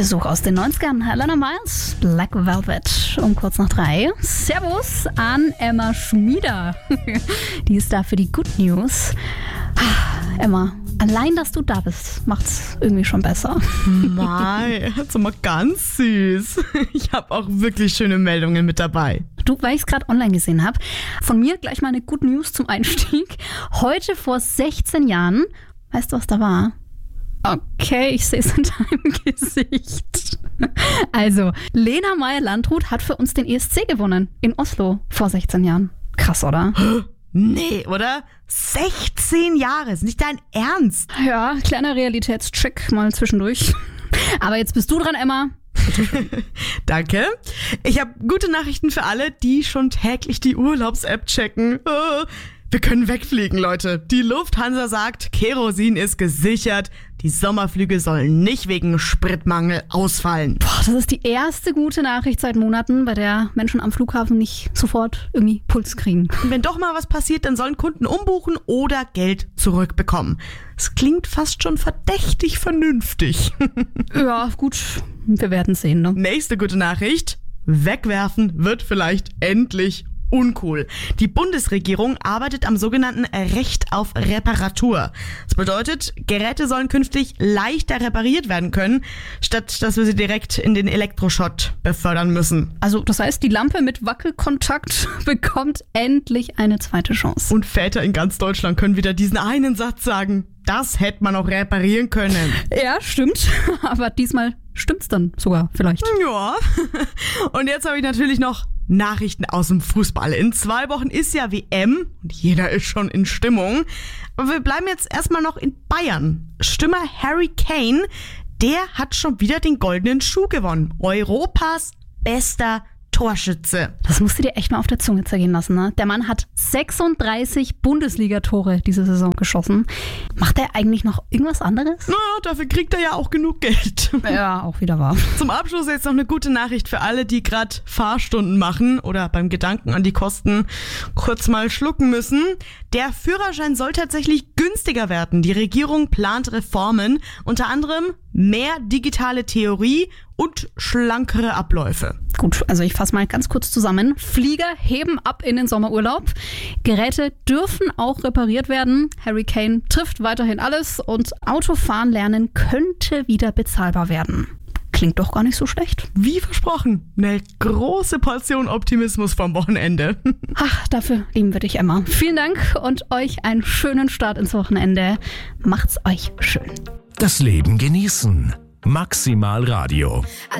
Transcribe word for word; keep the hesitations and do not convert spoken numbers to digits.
Besuch aus den neunzigern. Alana Miles, Black Velvet um kurz nach drei. Servus an Emma Schmieder. Die ist da für die Good News. Emma, allein, dass du da bist, macht's irgendwie schon besser. Mai, jetzt mal ganz süß. Ich habe auch wirklich schöne Meldungen mit dabei. Du, weil ich es gerade online gesehen habe, von mir gleich mal eine Good News zum Einstieg. Heute vor sechzehn Jahren, weißt du, was da war? Okay, ich sehe es in deinem Gesicht. Also, Lena Meyer-Landrut hat für uns den E S C gewonnen in Oslo vor sechzehn Jahren. Krass, oder? Nee, oder? sechzehn Jahre, ist nicht dein Ernst? Ja, kleiner Realitätscheck mal zwischendurch. Aber jetzt bist du dran, Emma. Danke. Ich habe gute Nachrichten für alle, die schon täglich die Urlaubs-App checken. Wir können wegfliegen, Leute. Die Lufthansa sagt, Kerosin ist gesichert. Die Sommerflüge sollen nicht wegen Spritmangel ausfallen. Boah, das ist die erste gute Nachricht seit Monaten, bei der Menschen am Flughafen nicht sofort irgendwie Puls kriegen. Und wenn doch mal was passiert, dann sollen Kunden umbuchen oder Geld zurückbekommen. Es klingt fast schon verdächtig vernünftig. Ja, gut. Wir werden sehen, ne? Nächste gute Nachricht. Wegwerfen wird vielleicht endlich uncool. Die Bundesregierung arbeitet am sogenannten Recht auf Reparatur. Das bedeutet, Geräte sollen künftig leichter repariert werden können, statt dass wir sie direkt in den Elektroschrott befördern müssen. Also das heißt, die Lampe mit Wackelkontakt bekommt endlich eine zweite Chance. Und Väter in ganz Deutschland können wieder diesen einen Satz sagen, das hätte man auch reparieren können. Ja, stimmt. Aber diesmal stimmt's dann sogar vielleicht. Ja. Und jetzt habe ich natürlich noch Nachrichten aus dem Fußball. In zwei Wochen ist ja W M und jeder ist schon in Stimmung. Aber wir bleiben jetzt erstmal noch in Bayern. Stürmer Harry Kane, der hat schon wieder den goldenen Schuh gewonnen. Europas bester Torschütze. Das musst du dir echt mal auf der Zunge zergehen lassen, ne? Der Mann hat sechsunddreißig Bundesliga-Tore diese Saison geschossen. Macht er eigentlich noch irgendwas anderes? Naja, dafür kriegt er ja auch genug Geld. Ja, auch wieder wahr. Zum Abschluss jetzt noch eine gute Nachricht für alle, die gerade Fahrstunden machen oder beim Gedanken an die Kosten kurz mal schlucken müssen. Der Führerschein soll tatsächlich günstiger werden. Die Regierung plant Reformen, unter anderem mehr digitale Theorie und schlankere Abläufe. Gut, also ich fasse mal ganz kurz zusammen. Flieger heben ab in den Sommerurlaub. Geräte dürfen auch repariert werden. Harry Kane trifft weiterhin alles und Autofahren lernen könnte wieder bezahlbar werden. Klingt doch gar nicht so schlecht. Wie versprochen, eine große Portion Optimismus vom Wochenende. Ach, dafür lieben wir dich, Emma. Vielen Dank und euch einen schönen Start ins Wochenende. Macht's euch schön. Das Leben genießen. Maximal Radio.